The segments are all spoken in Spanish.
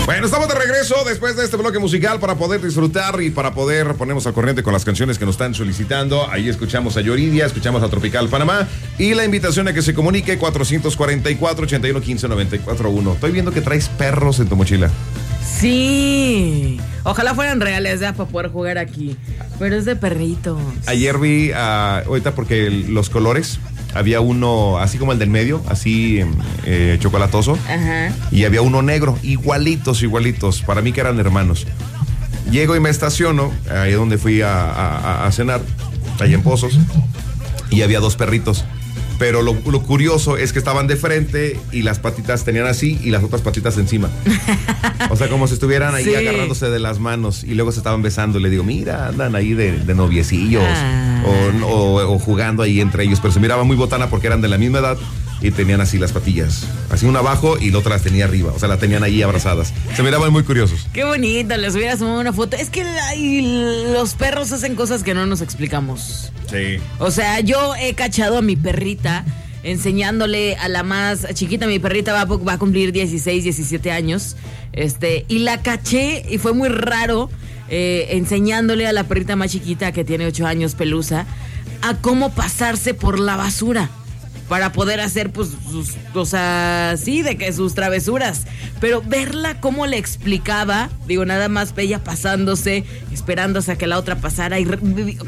Bueno, estamos de regreso después de este bloque musical para poder disfrutar y para poder ponernos al corriente con las canciones que nos están solicitando. Ahí escuchamos a Yuridia, escuchamos a Tropical Panamá y la invitación a que se comunique 444-8115-941. Estoy viendo que traes perros en tu mochila. Sí, ojalá fueran reales ya para poder jugar aquí, pero es de perritos. Ayer vi, ahorita porque los colores, había uno así como el del medio, así chocolatoso. Ajá. Y había uno negro, igualitos, para mí que eran hermanos. Llego y me estaciono, ahí donde fui a cenar, ahí en Pozos, y había dos perritos. Pero lo curioso es que estaban de frente y las patitas tenían así y las otras patitas encima. O sea, como si estuvieran ahí sí, agarrándose de las manos y luego se estaban besando. Y le digo, mira, andan ahí de noviecillos o jugando ahí entre ellos. Pero se miraba muy botana porque eran de la misma edad y tenían así las patillas. Así una abajo y la otra las tenía arriba. O sea, las tenían ahí abrazadas. Se miraban muy curiosos. Qué bonito, les hubiera tomado una foto. Es que los perros hacen cosas que no nos explicamos. Sí. O sea, yo he cachado a mi perrita enseñándole a la más chiquita. Mi perrita va a cumplir 16, 17 años. Y la caché y fue muy raro enseñándole a la perrita más chiquita, que tiene 8 años, Pelusa, a cómo pasarse por la basura para poder hacer, pues, sus cosas, sí, de que sus travesuras. Pero verla cómo le explicaba, digo, nada más ella pasándose, esperándose a que la otra pasara y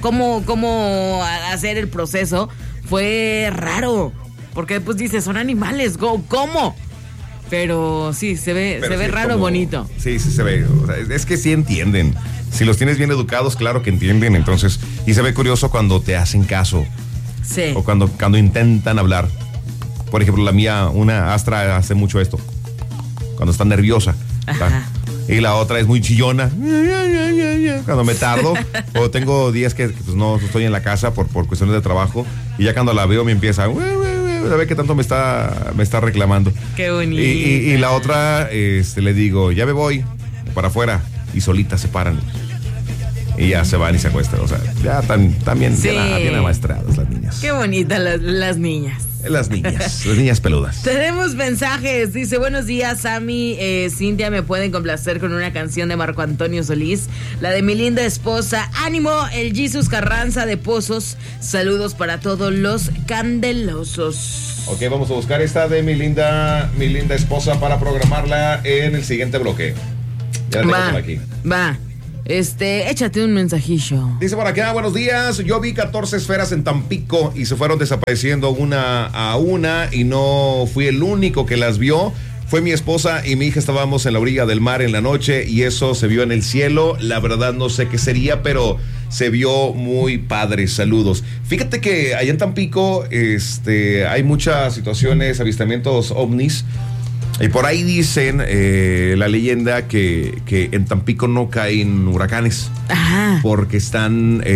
cómo hacer el proceso, fue raro. Porque, pues, dice, son animales, ¿cómo? Pero sí, se ve raro, como bonito. Sí, se ve. O sea, es que sí entienden. Si los tienes bien educados, claro que entienden. Entonces, y se ve curioso cuando te hacen caso. Sí. O cuando intentan hablar. Por ejemplo, la mía, una Astra, hace mucho esto. Cuando está nerviosa. Ajá. Y la otra es muy chillona. Cuando me tardo. O tengo días que pues, no estoy en la casa por cuestiones de trabajo. Y ya cuando la veo me empieza a ver qué tanto me está reclamando. Qué bonito. Y la otra, le digo, ya me voy para afuera. Y solitas se paran. Y ya se van y se acuestan. O sea, ya también sí, bien amaestradas las niñas. Qué bonitas las niñas. Las niñas peludas. Tenemos mensajes. Dice, buenos días, Sammy, Cintia, ¿me pueden complacer con una canción de Marco Antonio Solís? La de mi linda esposa. Ánimo, el Jesus Carranza de Pozos. Saludos para todos los candelosos. Ok, vamos a buscar esta de mi linda esposa para programarla en el siguiente bloque. Ya la tengo por aquí. Va. Échate un mensajillo. Dice por acá, buenos días. Yo vi 14 esferas en Tampico y se fueron desapareciendo una a una y no fui el único que las vio. Fue mi esposa y mi hija, estábamos en la orilla del mar en la noche y eso se vio en el cielo. La verdad no sé qué sería, pero se vio muy padre. Saludos. Fíjate que allá en Tampico hay muchas situaciones, avistamientos ovnis. Y por ahí dicen la leyenda que en Tampico no caen huracanes. Ajá. Porque está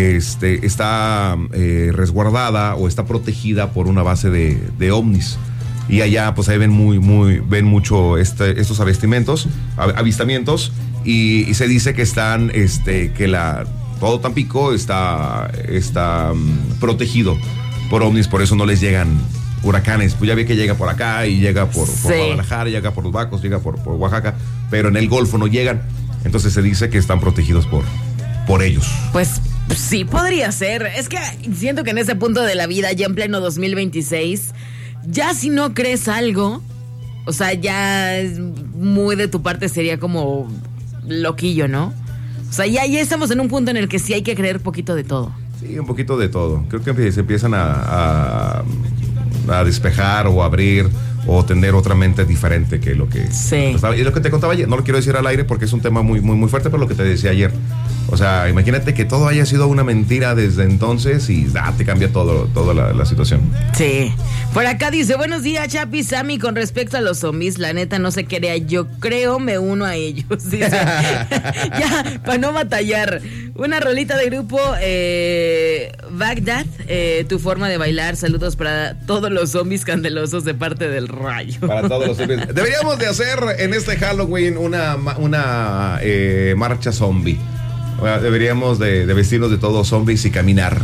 resguardada o está protegida por una base de ovnis. Y allá pues ahí ven mucho estos avistamientos y se dice que están todo Tampico está protegido por ovnis, por eso no les llegan huracanes. Pues ya vi que llega por acá y llega por Guadalajara, llega por los Bacos, llega por Oaxaca, pero en el Golfo no llegan. Entonces se dice que están protegidos por ellos. Pues sí, podría ser. Es que siento que en ese punto de la vida, ya en pleno 2026, ya si no crees algo, o sea, ya muy de tu parte sería como loquillo, ¿no? O sea, ya estamos en un punto en el que sí hay que creer poquito de todo. Sí, un poquito de todo. Creo que se empiezan a despejar o abrir o tener otra mente diferente que lo que estaba. Y lo que te contaba ayer, no lo quiero decir al aire porque es un tema muy, muy, muy fuerte, pero lo que te decía ayer. O sea, imagínate que todo haya sido una mentira desde entonces y te cambia toda la situación. Sí. Por acá dice, buenos días, Chapi, Sammy, con respecto a los zombies, la neta no se crea, yo creo me uno a ellos. Dice. Ya, para no batallar. Una rolita de grupo, Bagdad, tu forma de bailar. Saludos para todos los zombies candelosos de parte del Rayo. Para todos los zombies. Deberíamos de hacer en este Halloween una marcha zombie. Deberíamos de vestirnos de todos zombies y caminar.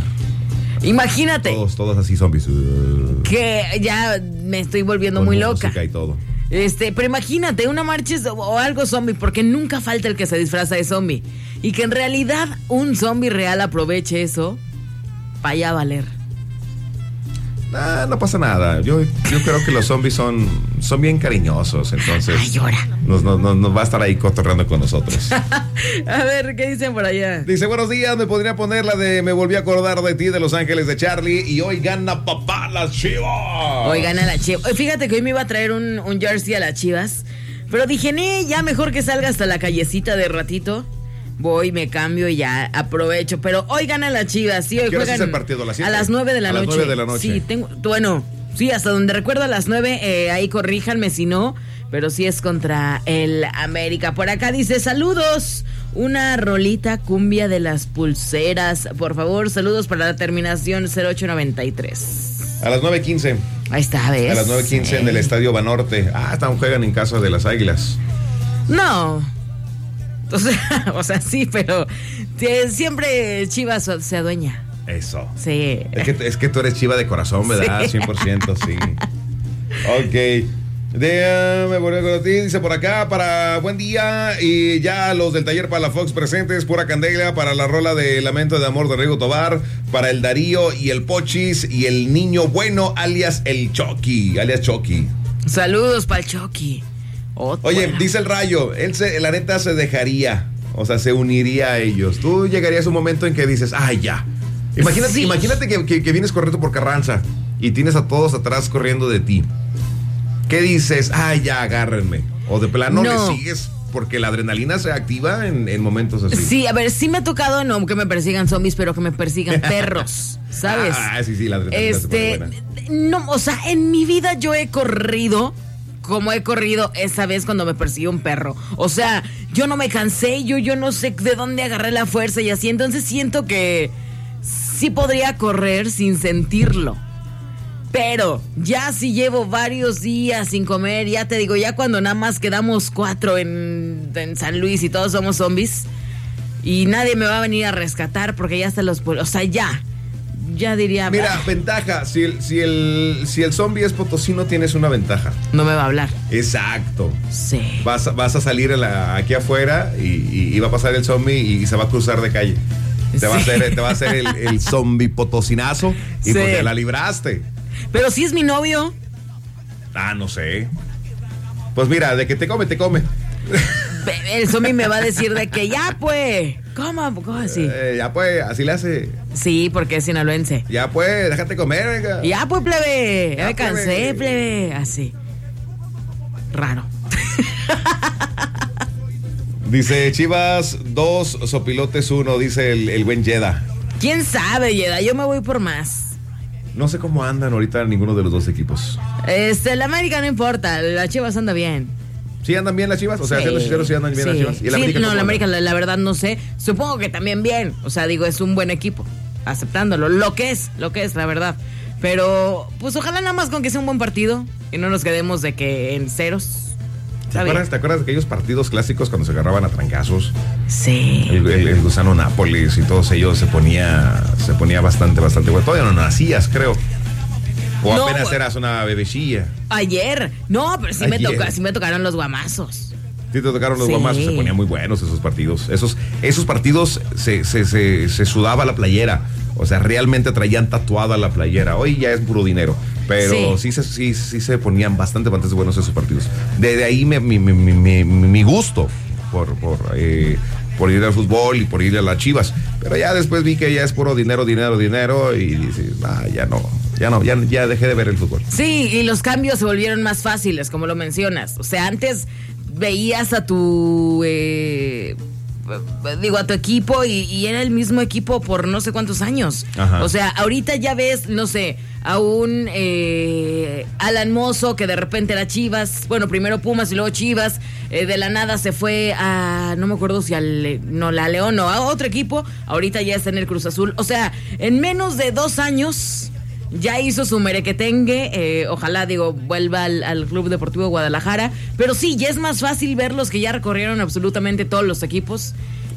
Imagínate. Todos así zombies. Que ya me estoy volviendo muy loca. Música y todo. Pero imagínate, una marcha o algo zombie, porque nunca falta el que se disfraza de zombie. Y que en realidad un zombie real aproveche eso, para allá valer. No pasa nada. Yo creo que los zombies son bien cariñosos, entonces. Ay, llora. Nos va a estar ahí cotorreando con nosotros. A ver, ¿qué dicen por allá? Dice, buenos días, me podría poner la de Me volví a acordar de ti de Los Ángeles de Charlie y hoy gana papá las Chivas. Hoy gana la Chivas. Fíjate que hoy me iba a traer un jersey a las Chivas, pero dije, ya mejor que salga hasta la callecita de ratito. Voy, me cambio y ya aprovecho. Pero hoy ganan las Chivas, sí, hoy juegan. ¿Qué hora es el partido? A las 9 de la noche. A las 9 de la noche. Sí, sí, hasta donde recuerdo a las 9, ahí corríjanme si no, pero sí es contra el América. Por acá dice, saludos, una rolita cumbia de las pulseras, por favor, saludos para la terminación 0893. A las 9:15. Ahí está, ¿ves? A las 9:15 en el Estadio Banorte. Juegan en casa de las Águilas. No. O sea, sí, pero siempre Chivas se adueña. Eso. Sí. Es que tú eres Chiva de corazón, ¿verdad? Sí. 100%, sí. Ok. Me volví a ti, dice por acá, para buen día. Y ya los del taller Palafox presentes, pura candela, para la rola de Lamento de Amor de Rigo Tobar, para el Darío y el Pochis y el niño bueno, alias el Chucky, Saludos para el Chucky. Oye, dice el Rayo, la neta se dejaría, o sea, se uniría a ellos. Tú llegarías a un momento en que dices, ya. Imagínate que vienes corriendo por Carranza y tienes a todos atrás corriendo de ti. ¿Qué dices? Ya, agárrenme. O de plano le sigues, porque la adrenalina se activa en momentos así. Sí, a ver, sí me ha tocado, no que me persigan zombies, pero que me persigan perros, ¿sabes? Sí, la adrenalina se pone buena. No, o sea, en mi vida yo he corrido como he corrido esa vez cuando me persiguió un perro. O sea, yo no me cansé, yo no sé de dónde agarré la fuerza y así. Entonces siento que sí podría correr sin sentirlo. Pero ya si llevo varios días sin comer, ya te digo, ya cuando nada más quedamos 4 en San Luis y todos somos zombies y nadie me va a venir a rescatar porque ya están los... O sea, ya diría... Mira, ventaja, si el zombie es potosino, tienes una ventaja. No me va a hablar. Exacto. Sí. Vas a salir aquí afuera y va a pasar el zombie y se va a cruzar de calle. Te va a hacer el zombie potosinazo y pues ya la libraste. Pero si es mi novio. No sé. Pues mira, de que te come. El zombie me va a decir de que ya pues. ¿Cómo así? Ya pues, así le hace. Sí, porque es sinaloense. Ya pues, déjate comer, venga. Ya pues, plebe. Ya me cansé, plebe. Así. Raro. Dice Chivas 2, Sopilotes 1, dice el buen Yeda. ¿Quién sabe, Yeda? Yo me voy por más. No sé cómo andan ahorita ninguno de los dos equipos. El América no importa, las Chivas anda bien. ¿Sí andan bien las Chivas? O sea, siendo sinceros, ¿sí andan bien las Chivas? ¿Y el América la América, la verdad no sé. Supongo que también bien. O sea, digo, es un buen equipo. Aceptándolo. Lo que es, la verdad. Pero, pues ojalá nada más con que sea un buen partido y no nos quedemos de que en ceros. ¿Te acuerdas de aquellos partidos clásicos cuando se agarraban a trancazos? Sí. El Gusano Nápoles y todos ellos se ponía bastante bueno. Todavía no nacías, creo. O no, apenas eras una bebecilla. Ayer. No, pero sí me tocaron los guamazos. Sí te tocaron los guamazos, se ponían muy buenos esos partidos. Esos partidos se sudaba la playera. O sea, realmente traían tatuada la playera. Hoy ya es puro dinero. Pero sí se ponían bastante buenos esos partidos. Desde ahí mi gusto por ir al fútbol y por ir a las Chivas. Pero ya después vi que ya es puro dinero y dices, ya dejé de ver el fútbol. Sí, y los cambios se volvieron más fáciles, como lo mencionas. O sea, antes veías a tu tu equipo y era el mismo equipo por no sé cuántos años. Ajá. O sea, ahorita ya ves, no sé, a un Alan Mozo que de repente era Chivas, bueno, primero Pumas y luego Chivas, de la nada se fue a, no me acuerdo si a León o a otro equipo, ahorita ya está en el Cruz Azul. O sea, en menos de 2 años ya hizo su merequetengue, ojalá, vuelva al Club Deportivo Guadalajara, pero sí, ya es más fácil verlos que ya recorrieron absolutamente todos los equipos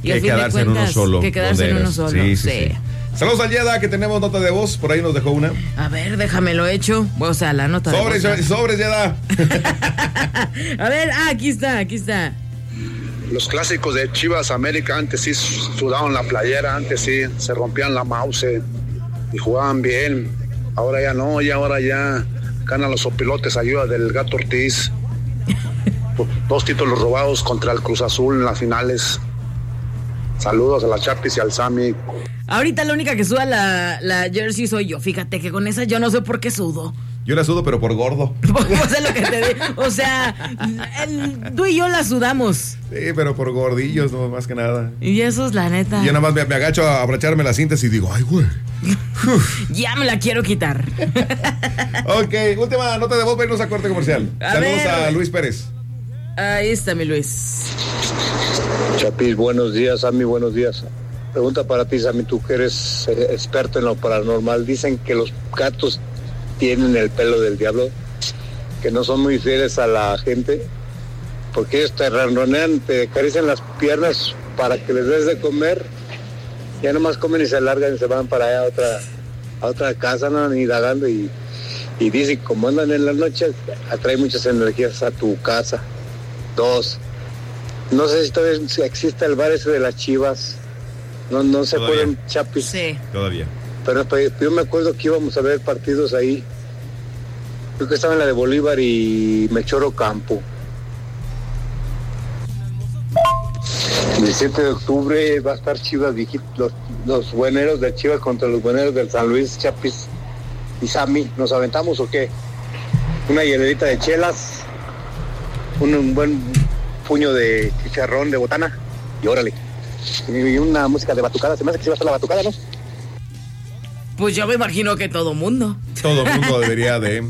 Y que al fin de quedarse en uno cuentas, solo. que quedarse en uno solo. Sí. Saludos al Yeda, que tenemos nota de voz. Por ahí nos dejó una. A ver, déjamelo hecho. O sea, la nota sobres, de voz. Sobres, Yeda. A ver, aquí está. Los clásicos de Chivas América, antes sí sudaban la playera, antes sí se rompían la mouse y jugaban bien. Ahora ya no, ahora ya ganan los opilotes, ayuda del Gato Ortiz. 2 títulos robados contra el Cruz Azul en las finales. Saludos a la Chapis y al Sammy. Ahorita la única que suda la jersey soy yo. Fíjate que con esa yo no sé por qué sudo. Yo la sudo, pero por gordo. O sea, lo que te digo. O sea, tú y yo la sudamos. Sí, pero por gordillos, no, más que nada. Y eso es la neta. Yo nada más me agacho a abrocharme la cinta y digo, ay, güey. Ya me la quiero quitar. Ok, última nota de voz para irnos a corte comercial. Saludos a Luis Pérez. Ahí está mi Luis. Chapis, buenos días, Sammy, buenos días. Pregunta para ti, Sammy, tú que eres experto en lo paranormal. Dicen que los gatos tienen el pelo del diablo, que no son muy fieles a la gente, porque ellos te ronronean, te acarician las piernas para que les des de comer, ya nomás comen y se largan y se van para allá a otra casa, ¿no? Indagando y dicen, como andan en la noche, atrae muchas energías a tu casa. 2, no sé si todavía existe el bar ese de las Chivas, no se acuerdan, Chapis. Sí. Todavía. Pero yo me acuerdo que íbamos a ver partidos ahí. Creo que estaba en la de Bolívar y Melchor Ocampo. El 17 de octubre va a estar Chivas, los bueneros de Chivas contra los bueneros del San Luis, Chapis y Sammy. ¿Nos aventamos o qué? Una hielerita de chelas, un buen puño de chicharrón de botana y órale. Y una música de batucada. Se me hace que sí va a estar la batucada, ¿no? Pues yo me imagino que todo mundo. Todo mundo debería de.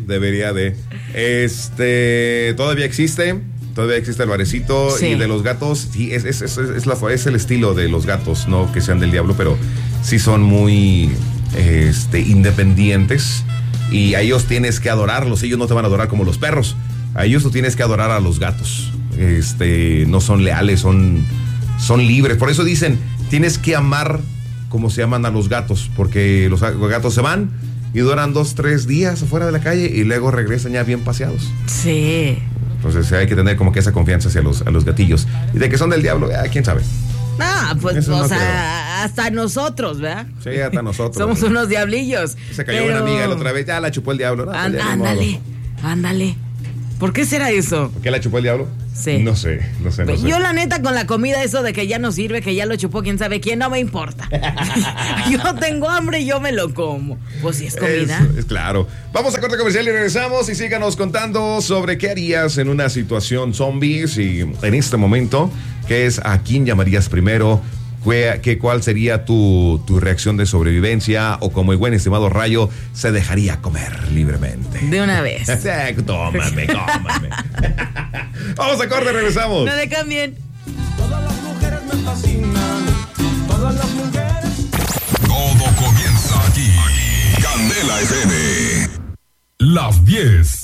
Todavía existe el barecito. Sí. Y de los gatos, sí, es el estilo de los gatos, no que sean del diablo, pero sí son muy independientes. Y a ellos tienes que adorarlos. Ellos no te van a adorar como los perros. A ellos tú tienes que adorar a los gatos. No son leales, son libres. Por eso dicen, tienes que amar como se aman a los gatos, porque los gatos se van y duran 2-3 días afuera de la calle y luego regresan ya bien paseados. Sí. Entonces hay que tener como que esa confianza hacia los gatillos. Y de que son del diablo, quién sabe. Pues, Eso no hasta nosotros, ¿verdad? Sí, hasta nosotros. Somos unos diablillos. Se cayó una amiga la otra vez, ya la chupó el diablo, ¿no? Ándale. ¿Por qué será eso? ¿Por qué la chupó el diablo? Sí. No sé. Yo la neta con la comida, eso de que ya no sirve, que ya lo chupó quién sabe quién, no me importa. Yo tengo hambre y yo me lo como. Pues si es comida. Eso, es claro. Vamos a corte comercial y regresamos y síganos contando sobre qué harías en una situación zombies y en este momento, que es a quién llamarías primero, cuál sería tu reacción de sobrevivencia o como el buen estimado Rayo se dejaría comer libremente. De una vez. Tómame. Vamos a corte, regresamos. No le cambien. Todas las mujeres me fascinan. Todas las mujeres. Todo comienza aquí. Candela FM. Las 10